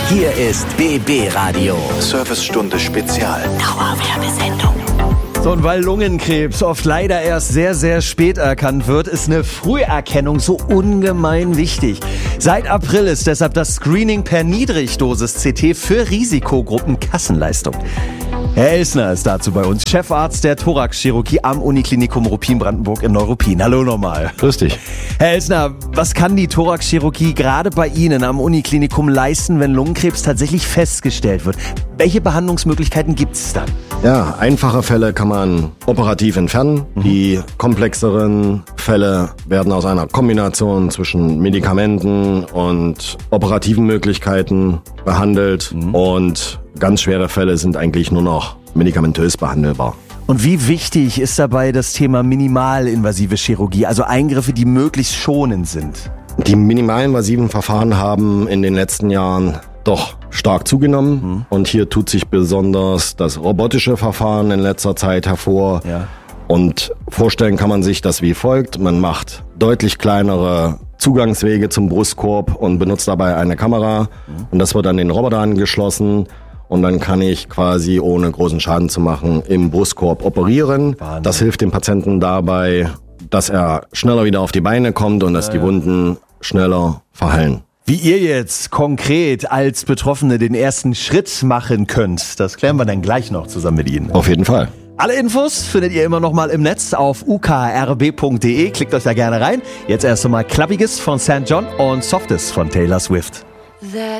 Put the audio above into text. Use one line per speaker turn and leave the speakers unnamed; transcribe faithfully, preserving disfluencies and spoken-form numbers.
Hier ist B B Radio.
Servicestunde Spezial.
Dauerwerbesendung.
So, und weil Lungenkrebs oft leider erst sehr, sehr spät erkannt wird, ist eine Früherkennung so ungemein wichtig. Seit April ist deshalb das Screening per Niedrigdosis-C T für Risikogruppen Kassenleistung. Herr Elsner ist dazu bei uns, Chefarzt der Thoraxchirurgie am Uniklinikum Ruppin-Brandenburg in Neuruppin. Hallo nochmal.
Grüß dich.
Herr Elsner, was kann die Thoraxchirurgie gerade bei Ihnen am Uniklinikum leisten, wenn Lungenkrebs tatsächlich festgestellt wird? Welche Behandlungsmöglichkeiten gibt es dann?
Ja, einfache Fälle kann man operativ entfernen. Mhm. Die komplexeren Fälle werden aus einer Kombination zwischen Medikamenten und operativen Möglichkeiten behandelt. Mhm. Und ganz schwere Fälle sind eigentlich nur noch medikamentös behandelbar.
Und wie wichtig ist dabei das Thema minimalinvasive Chirurgie, also Eingriffe, die möglichst schonend sind?
Die minimalinvasiven Verfahren haben in den letzten Jahren doch stark zugenommen. Mhm. Und hier tut sich besonders das robotische Verfahren in letzter Zeit hervor. Ja. Und vorstellen kann man sich das wie folgt. Man macht deutlich kleinere Zugangswege zum Brustkorb und benutzt dabei eine Kamera. Mhm. Und das wird an den Roboter angeschlossen. Und dann kann ich quasi, ohne großen Schaden zu machen, im Brustkorb operieren. Wahnsinn. Das hilft dem Patienten dabei, dass er schneller wieder auf die Beine kommt und dass ja, die Wunden schneller verheilen.
Wie ihr jetzt konkret als Betroffene den ersten Schritt machen könnt, das klären wir dann gleich noch zusammen mit Ihnen.
Auf jeden Fall.
Alle Infos findet ihr immer noch mal im Netz auf u k r b punkt d e. Klickt euch da gerne rein. Jetzt erst einmal Klappiges von Sankt John und Softes von Taylor Swift.